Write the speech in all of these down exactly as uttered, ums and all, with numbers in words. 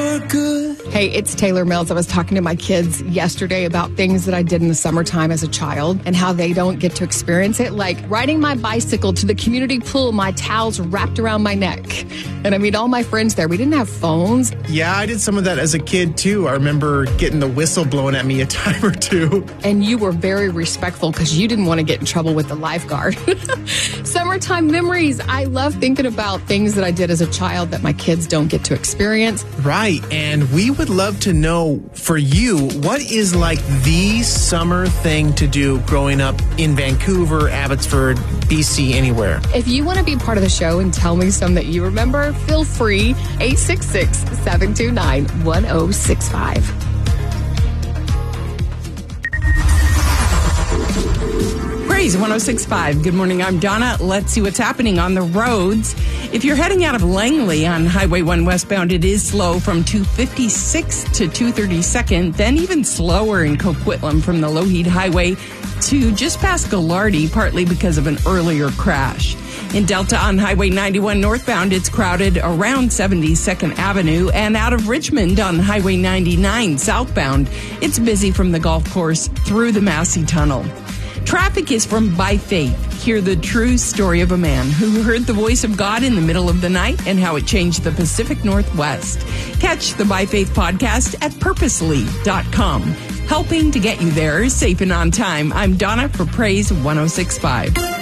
for good. Hey, it's Taylor Mills. I was talking to my kids yesterday about things that I did in the summertime as a child and how they don't get to experience it, like riding my bicycle to the community pool, my towels wrapped around my neck. And I mean, all my friends there, we didn't have phones. Yeah, I did some of that as a kid, too. I remember getting the whistle blown at me a time or two. And you were very respectful because you didn't want to get in trouble with the lifeguard. Summertime memories. I love thinking about things that I did as a child that my kids don't get to experience. Right. And we would love to know for you, what is like the summer thing to do growing up in Vancouver, Abbotsford, B C, anywhere? If you want to be part of the show and tell me some that you remember, feel free. eight six six, seven two nine, one oh six five. Praise one oh six point five. Good morning, I'm Donna. Let's see what's happening on the roads. If you're heading out of Langley on Highway one westbound, it is slow from two fifty-sixth to two thirty-second, then even slower in Coquitlam from the Lougheed Highway to just past Gallardi, partly because of an earlier crash. In Delta on Highway ninety-one northbound, it's crowded around seventy-second Avenue, and out of Richmond on Highway ninety-nine southbound, it's busy from the golf course through the Massey Tunnel. Traffic is from By Faith. Hear the true story of a man who heard the voice of God in the middle of the night and how it changed the Pacific Northwest. Catch the By Faith podcast at purposely dot com. Helping to get you there safe and on time. I'm Donna for Praise one oh six point five.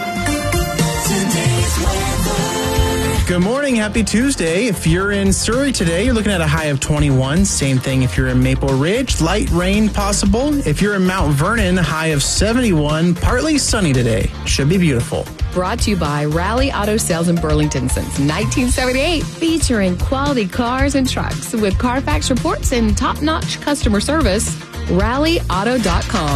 Good morning. Happy Tuesday. If you're in Surrey today, you're looking at a high of twenty-one. Same thing if you're in Maple Ridge. Light rain possible. If you're in Mount Vernon, high of seventy-one. Partly sunny today. Should be beautiful. Brought to you by Rally Auto Sales in Burlington since nineteen seventy-eight, featuring quality cars and trucks with Carfax reports and top-notch customer service. rally auto dot com.